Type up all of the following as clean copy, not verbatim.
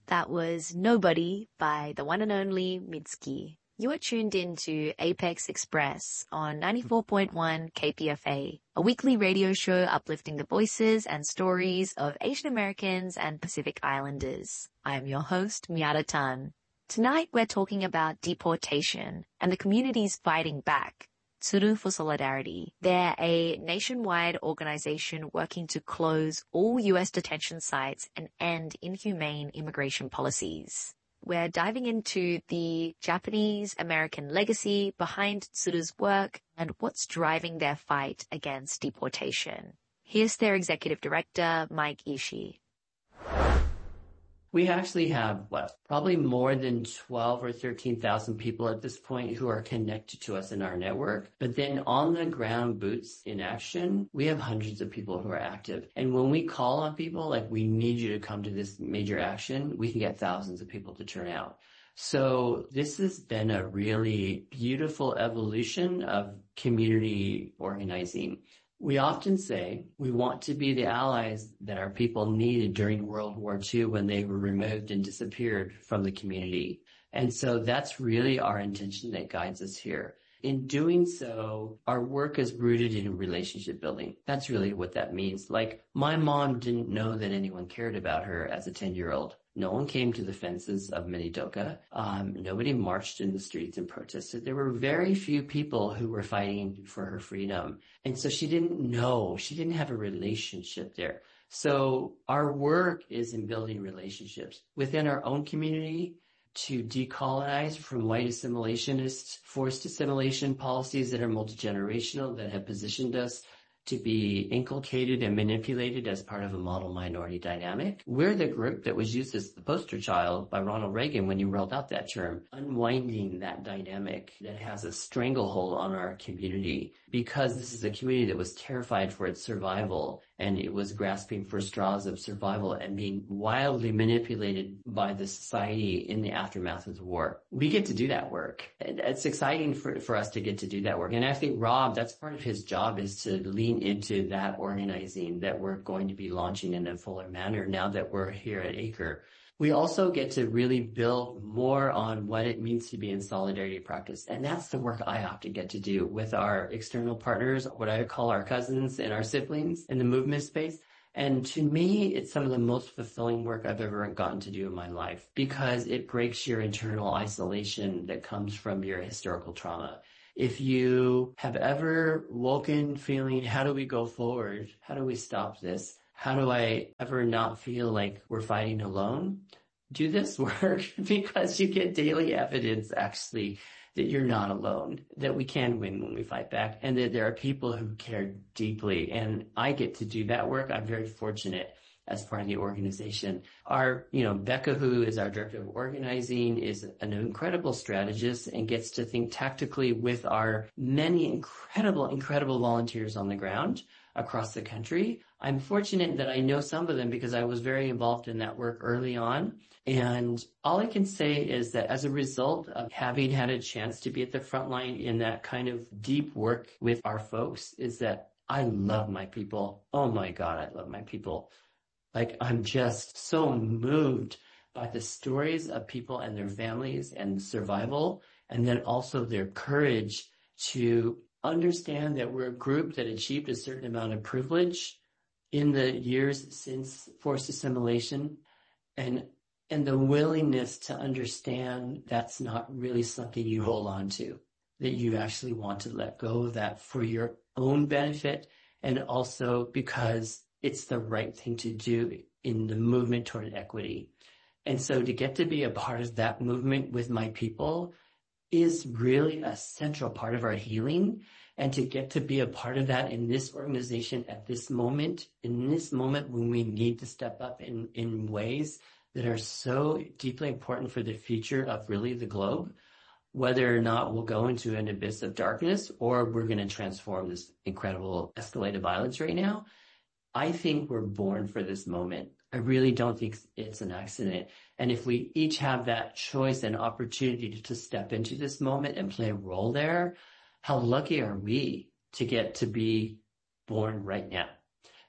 That was Nobody by the one and only Mitski. You are tuned in to Apex Express on 94.1 KPFA, a weekly radio show uplifting the voices and stories of Asian Americans and Pacific Islanders. I am your host, Miata Tan. Tonight we're talking about deportation and the communities fighting back. Tsuru for Solidarity. They're a nationwide organization working to close all U.S. detention sites and end inhumane immigration policies. We're diving into the Japanese-American legacy behind Tsuru's work and what's driving their fight against deportation. Here's their executive director, Mike Ishii. We actually have, probably more than 12 or 13,000 people at this point who are connected to us in our network. But then on the ground boots in action, we have hundreds of people who are active. And when we call on people, like, we need you to come to this major action, we can get thousands of people to turn out. So this has been a really beautiful evolution of community organizing. We often say we want to be the allies that our people needed during World War II when they were removed and disappeared from the community. And so that's really our intention that guides us here. In doing so, our work is rooted in relationship building. That's really what that means. Like, my mom didn't know that anyone cared about her as a 10-year-old. No one came to the fences of Minidoka. Nobody marched in the streets and protested. There were very few people who were fighting for her freedom. And so she didn't know. She didn't have a relationship there. So our work is in building relationships within our own community to decolonize from white assimilationist, forced assimilation policies that are multi-generational, that have positioned us to be inculcated and manipulated as part of a model minority dynamic. We're the group that was used as the poster child by Ronald Reagan when he rolled out that term, unwinding that dynamic that has a stranglehold on our community, because this is a community that was terrified for its survival, and it was grasping for straws of survival and being wildly manipulated by the society in the aftermath of the war. We get to do that work. It's exciting for us to get to do that work. And I think Rob, that's part of his job, is to lean into that organizing that we're going to be launching in a fuller manner now that we're here at ACRE. We also get to really build more on what it means to be in solidarity practice. And that's the work I often get to do with our external partners, what I call our cousins and our siblings in the movement space. And to me, it's some of the most fulfilling work I've ever gotten to do in my life, because it breaks your internal isolation that comes from your historical trauma. If you have ever woken feeling, how do we go forward? How do we stop this? How do I ever not feel like we're fighting alone? Do this work, because you get daily evidence, actually, that you're not alone, that we can win when we fight back, and that there are people who care deeply. And I get to do that work. I'm very fortunate as part of the organization. Our, Becca, who is our director of organizing, is an incredible strategist and gets to think tactically with our many incredible volunteers on the ground across the country. I'm fortunate that I know some of them because I was very involved in that work early on. And all I can say is that as a result of having had a chance to be at the front line in that kind of deep work with our folks, is that I love my people. Oh my God, I love my people. Like, I'm just so moved by the stories of people and their families and survival, and then also their courage to understand that we're a group that achieved a certain amount of privilege in the years since forced assimilation, and the willingness to understand that's not really something you hold on to, that you actually want to let go of that for your own benefit, and also because it's the right thing to do in the movement toward equity. And so to get to be a part of that movement with my people is really a central part of our healing. And to get to be a part of that in this organization at this moment, when we need to step up in ways that are so deeply important for the future of really the globe, whether or not we'll go into an abyss of darkness or we're going to transform this incredible escalated violence right now, I think we're born for this moment. I really don't think it's an accident. And if we each have that choice and opportunity to step into this moment and play a role there, how lucky are we to get to be born right now?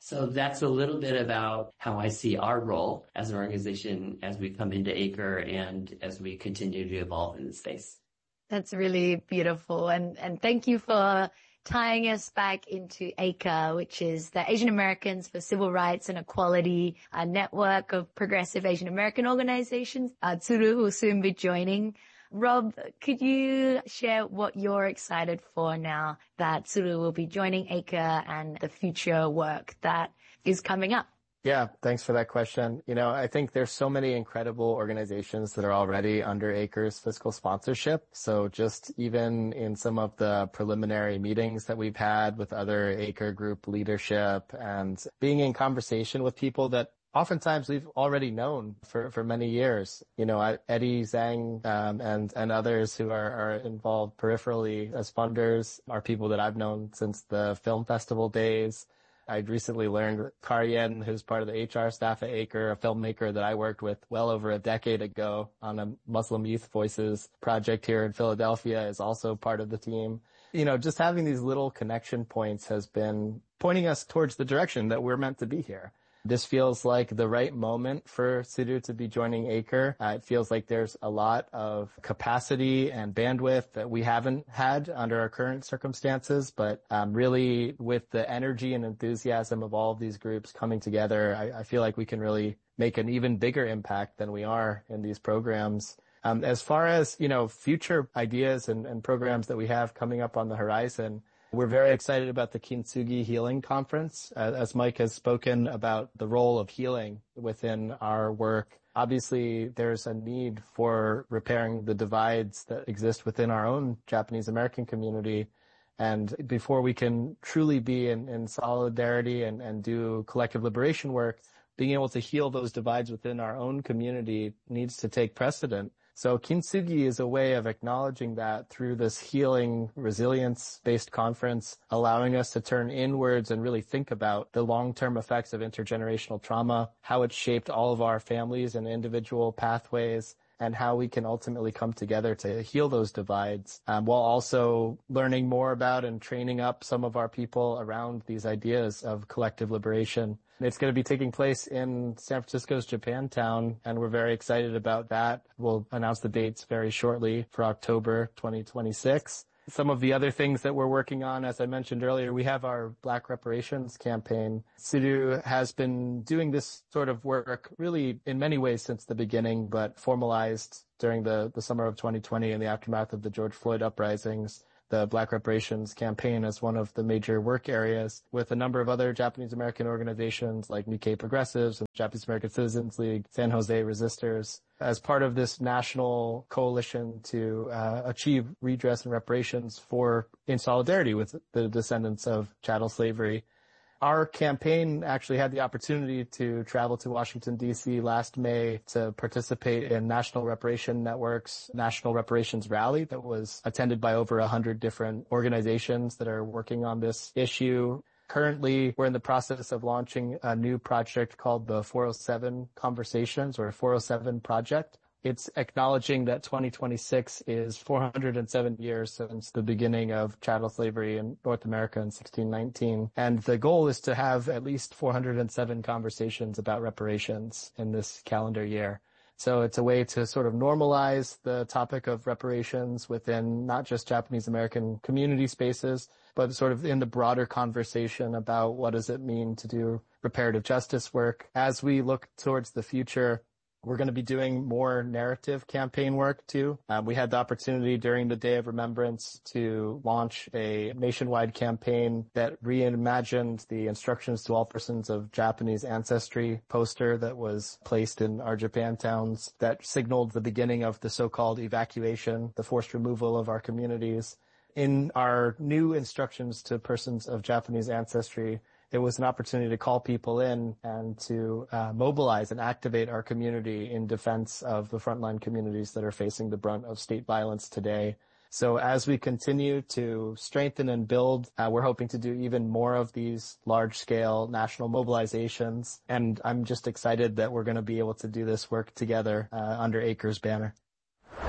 So that's a little bit about how I see our role as an organization as we come into Acre and as we continue to evolve in the space. That's really beautiful. And thank you for tying us back into ACRE, which is the Asian Americans for Civil Rights and Equality, a network of progressive Asian American organizations. Tsuru will soon be joining. Rob, could you share what you're excited for now that Tsuru will be joining ACRE and the future work that is coming up? Yeah, thanks for that question. I think there's so many incredible organizations that are already under ACRE's fiscal sponsorship. So just even in some of the preliminary meetings that we've had with other ACRE group leadership and being in conversation with people that oftentimes we've already known for many years. Eddie Zhang and others who are involved peripherally as funders are people that I've known since the film festival days. I'd recently learned that Karyen, who's part of the HR staff at ACRE, a filmmaker that I worked with well over a decade ago on a Muslim Youth Voices project here in Philadelphia, is also part of the team. Just having these little connection points has been pointing us towards the direction that we're meant to be here. This feels like the right moment for Tsuru to be joining ACRE. It feels like there's a lot of capacity and bandwidth that we haven't had under our current circumstances, but really with the energy and enthusiasm of all of these groups coming together, I feel like we can really make an even bigger impact than we are in these programs. As far as, future ideas and programs that we have coming up on the horizon, we're very excited about the Kintsugi Healing Conference. As Mike has spoken about the role of healing within our work, obviously there's a need for repairing the divides that exist within our own Japanese American community. And before we can truly be in solidarity and do collective liberation work, being able to heal those divides within our own community needs to take precedent. So Kintsugi is a way of acknowledging that through this healing, resilience-based conference, allowing us to turn inwards and really think about the long-term effects of intergenerational trauma, how it's shaped all of our families and individual pathways, and how we can ultimately come together to heal those divides, while also learning more about and training up some of our people around these ideas of collective liberation. It's going to be taking place in San Francisco's Japantown, and we're very excited about that. We'll announce the dates very shortly for October 2026. Some of the other things that we're working on, as I mentioned earlier, we have our Black Reparations campaign. Tsuru has been doing this sort of work really in many ways since the beginning, but formalized during the summer of 2020 in the aftermath of the George Floyd uprisings. The Black Reparations campaign as one of the major work areas with a number of other Japanese American organizations like Nikkei Progressives and Japanese American Citizens League, San Jose Resistors, as part of this national coalition to achieve redress and reparations in solidarity with the descendants of chattel slavery. Our campaign actually had the opportunity to travel to Washington, D.C. last May to participate in National Reparation Network's National Reparations Rally that was attended by over 100 different organizations that are working on this issue. Currently, we're in the process of launching a new project called the 407 Conversations, or 407 Project. It's acknowledging that 2026 is 407 years since the beginning of chattel slavery in North America in 1619. And the goal is to have at least 407 conversations about reparations in this calendar year. So it's a way to sort of normalize the topic of reparations within not just Japanese American community spaces, but sort of in the broader conversation about what does it mean to do reparative justice work. As we look towards the future, we're going to be doing more narrative campaign work too. We had the opportunity during the Day of Remembrance to launch a nationwide campaign that reimagined the Instructions to All Persons of Japanese Ancestry poster that was placed in our Japantowns that signaled the beginning of the so-called evacuation, the forced removal of our communities. In our new Instructions to Persons of Japanese Ancestry, it was an opportunity to call people in and to mobilize and activate our community in defense of the frontline communities that are facing the brunt of state violence today. So as we continue to strengthen and build, we're hoping to do even more of these large-scale national mobilizations. And I'm just excited that we're going to be able to do this work together under ACRE's banner.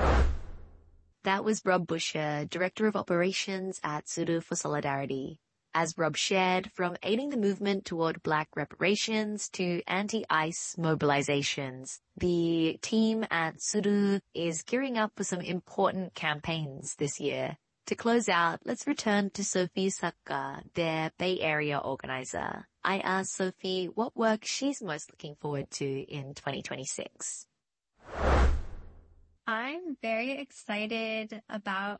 That was Rob Busher, Director of Operations at Tsuru for Solidarity. As Rob shared, from aiding the movement toward Black reparations to anti-ICE mobilizations, the team at Tsuru is gearing up for some important campaigns this year. To close out, let's return to Sophie Saka, their Bay Area organizer. I asked Sophie what work she's most looking forward to in 2026. I'm very excited about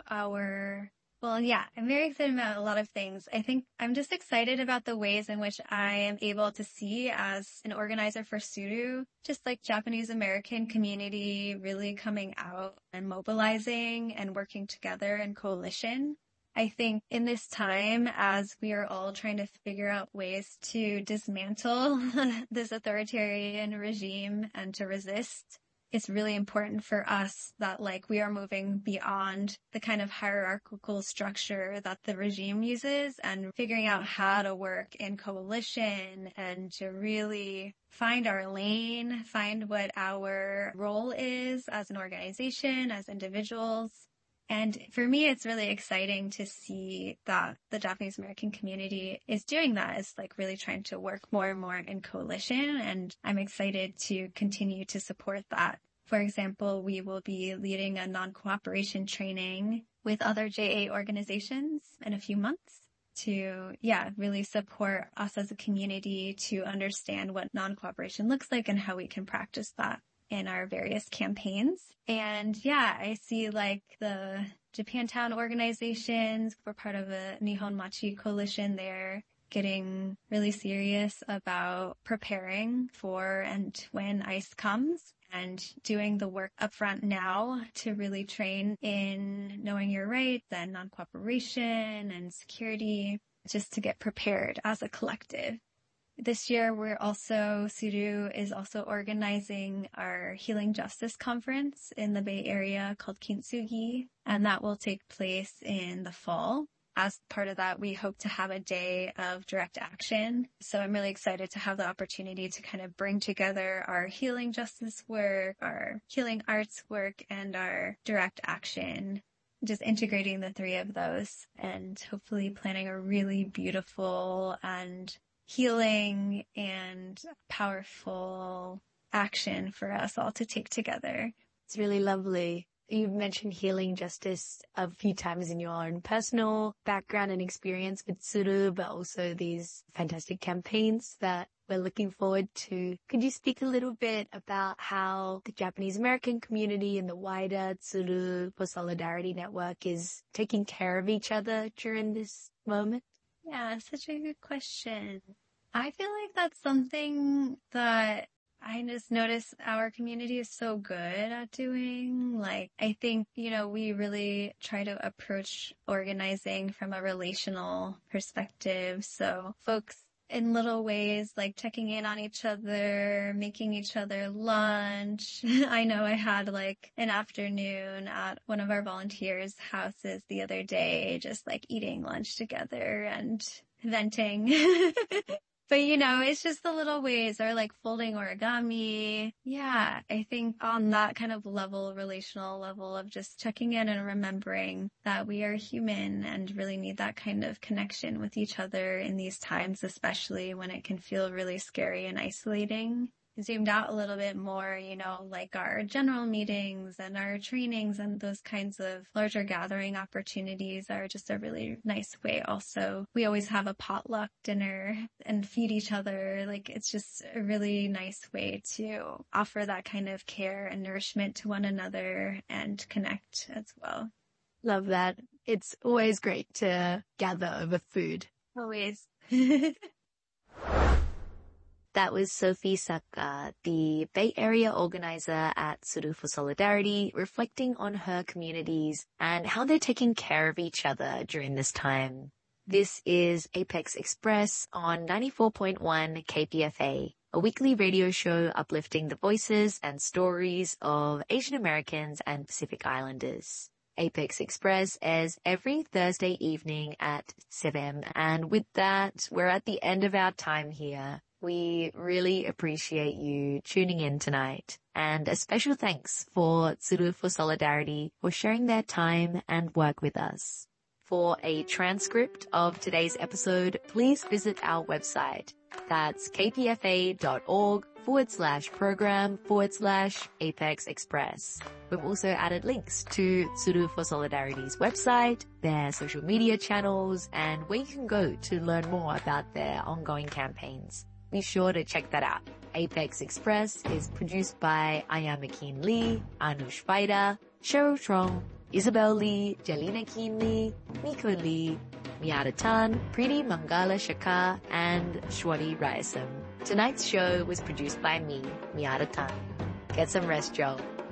I'm very excited about a lot of things. I think I'm just excited about the ways in which I am able to see as an organizer for Tsuru, just like Japanese American community really coming out and mobilizing and working together in coalition. I think in this time, as we are all trying to figure out ways to dismantle this authoritarian regime and to resist, it's really important for us that we are moving beyond the kind of hierarchical structure that the regime uses and figuring out how to work in coalition and to really find our lane, find what our role is as an organization, as individuals. And for me, it's really exciting to see that the Japanese American community is doing that. It's really trying to work more and more in coalition. And I'm excited to continue to support that. For example, we will be leading a non-cooperation training with other JA organizations in a few months to, really support us as a community to understand what non-cooperation looks like and how we can practice that in our various campaigns. And I see the Japantown organizations, we're part of a Nihon Machi coalition there, getting really serious about preparing for and when ICE comes and doing the work upfront now to really train in knowing your rights and non-cooperation and security, just to get prepared as a collective. This year, Tsuru is also organizing our Healing Justice Conference in the Bay Area called Kintsugi, and that will take place in the fall. As part of that, we hope to have a day of direct action. So I'm really excited to have the opportunity to kind of bring together our healing justice work, our healing arts work, and our direct action, just integrating the three of those and hopefully planning a really beautiful and healing and powerful action for us all to take together. It's really lovely. You've mentioned healing justice a few times in your own personal background and experience with Tsuru, but also these fantastic campaigns that we're looking forward to. Could you speak a little bit about how the Japanese American community and the wider Tsuru for Solidarity network is taking care of each other during this moment? Yeah, such a good question. I feel like that's something that I just notice our community is so good at doing. I think, we really try to approach organizing from a relational perspective. So folks in little ways, checking in on each other, making each other lunch. I know I had an afternoon at one of our volunteers' houses the other day, just eating lunch together and venting. But, it's just the little ways, or folding origami. Yeah, I think on that kind of level, relational level of just checking in and remembering that we are human and really need that kind of connection with each other in these times, especially when it can feel really scary and isolating. Zoomed out a little bit more, our general meetings and our trainings and those kinds of larger gathering opportunities are just a really nice way. Also, we always have a potluck dinner and feed each other. It's just a really nice way to offer that kind of care and nourishment to one another and connect as well. Love that. It's always great to gather over food. Always. That was Sophie Saka, the Bay Area organizer at Tsuru for Solidarity, reflecting on her communities and how they're taking care of each other during this time. This is Apex Express on 94.1 KPFA, a weekly radio show uplifting the voices and stories of Asian Americans and Pacific Islanders. Apex Express airs every Thursday evening at 7. And with that, we're at the end of our time here. We really appreciate you tuning in tonight. And a special thanks for Tsuru for Solidarity for sharing their time and work with us. for a transcript of today's episode, please visit our website. That's kpfa.org/program/Apex Express. We've also added links to Tsuru for Solidarity's website, their social media channels, and where you can go to learn more about their ongoing campaigns. Be sure to check that out. Apex Express is produced by Ayama Keen Lee, Anush Vaida, Cheryl Trong, Isabel Lee, Jelena Keen Lee, Miko Lee, Miyata Tan, Preeti Mangala Shakar, and Shwari Ryasam. Tonight's show was produced by me, Miyata Tan. Get some rest, y'all.